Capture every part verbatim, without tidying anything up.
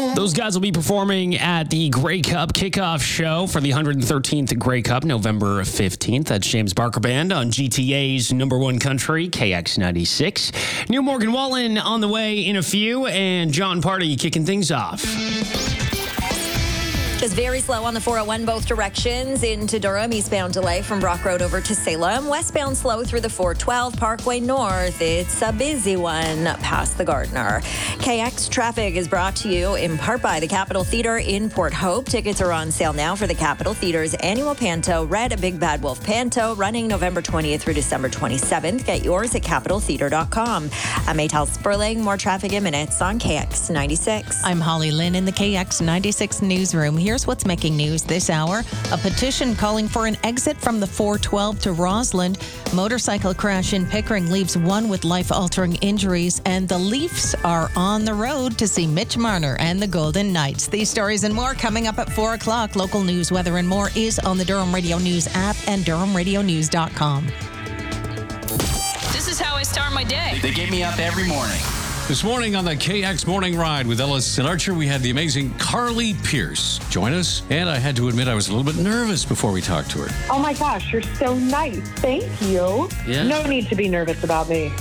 Those guys will be performing at the Grey Cup kickoff show for the one hundred thirteenth Grey Cup, November fifteenth. That's James Barker Band on G T A's number one country, K X ninety-six. Neil Morgan Wallen on the way in a few, and John Party kicking things off. Just very slow on the four oh one both directions into Durham. Eastbound delay from Brock Road over to Salem. Westbound slow through the four twelve Parkway North. It's a busy one past the Gardner. K X traffic is brought to you in part by the Capitol Theater in Port Hope. Tickets are on sale now for the Capitol Theater's annual Panto Red Big Bad Wolf Panto running November twentieth through December twenty-seventh. Get yours at capitol theater dot com. I'm Maytal Sperling. More traffic in minutes on K X ninety-six. I'm Holly Lynn in the K X ninety-six newsroom. Here's what's making news this hour. A petition calling for an exit from the four twelve to Rossland. Motorcycle crash in Pickering leaves one with life-altering injuries, and the Leafs are on the road to see Mitch Marner and the Golden Knights. These stories and more coming up at four o'clock. Local news, weather, and more is on the Durham Radio News app and durham radio news dot com. This is how I start my day. They get me up every morning. This morning on the K X Morning Ride with Ellis and Archer, we had the amazing Carly Pierce join us. And I had to admit I was a little bit nervous before we talked to her. Oh my gosh, you're so nice. Thank you. Yeah. No need to be nervous about me.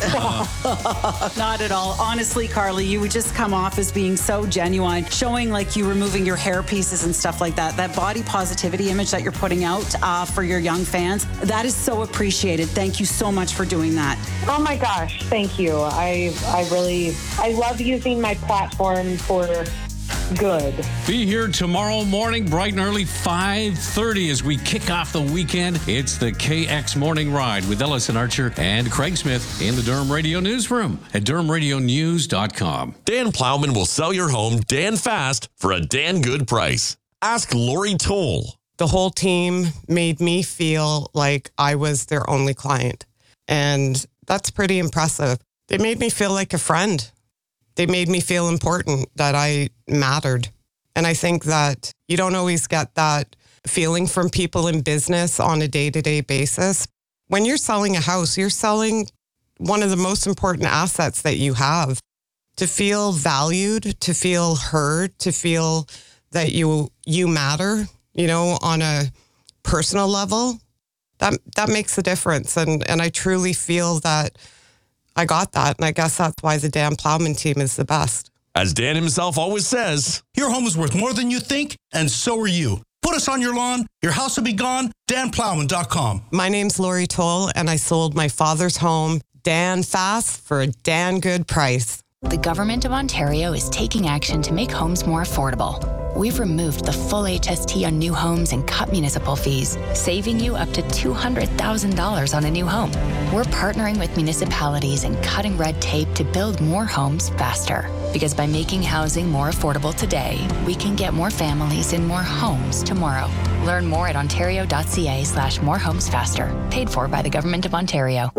Not at all. Honestly, Carly, you would just come off as being so genuine, showing like you removing your hair pieces and stuff like that. That body positivity image that you're putting out uh, for your young fans, that is so appreciated. Thank you so much for doing that. Oh my gosh, thank you. I I really, I love using my platform for good. Be here tomorrow morning, bright and early, five thirty as we kick off the weekend. It's the K X Morning Ride with Ellis and Archer and Craig Smith in the Durham Radio Newsroom at durham radio news dot com. Dan Plowman will sell your home Dan fast for a Dan good price. Ask Lori Toll. The whole team made me feel like I was their only client. And that's pretty impressive. They made me feel like a friend. They made me feel important, that I mattered. And I think that you don't always get that feeling from people in business on a day-to-day basis. When you're selling a house, you're selling one of the most important assets that you have. To feel valued, to feel heard, to feel that you you matter, you know, on a personal level, that that makes a difference. And and I truly feel that I got that. And I guess that's why the Dan Plowman team is the best. As Dan himself always says, your home is worth more than you think, and so are you. Put us on your lawn, your house will be gone, dan plowman dot com. My name's Lori Toll, and I sold my father's home, Dan fast, for a Dan good price. The Government of Ontario is taking action to make homes more affordable. We've removed the full H S T on new homes and cut municipal fees, saving you up to two hundred thousand dollars on a new home. We're partnering with municipalities and cutting red tape to build more homes faster. Because by making housing more affordable today, we can get more families in more homes tomorrow. Learn more at ontario.ca slash more homes faster. Paid for by the Government of Ontario.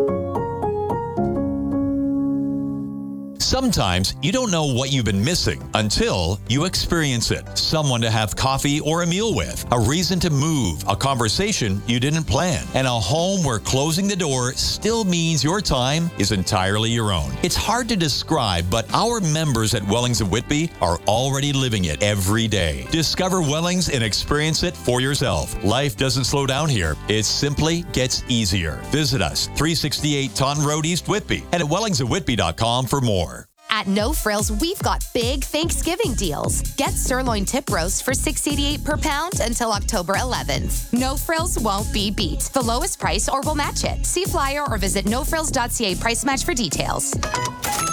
Sometimes you don't know what you've been missing until you experience it. Someone to have coffee or a meal with, a reason to move, a conversation you didn't plan, and a home where closing the door still means your time is entirely your own. It's hard to describe, but our members at Wellings of Whitby are already living it every day. Discover Wellings and experience it for yourself. Life doesn't slow down here. It simply gets easier. Visit us, three sixty-eight Taunton Road, East Whitby, and at wellings of whitby dot com for more. At No Frills, we've got big Thanksgiving deals. Get sirloin tip roast for six dollars and eighty-eight cents per pound until October eleventh. No Frills won't be beat. The lowest price or we'll match it. See flyer or visit no frills dot c a price match for details.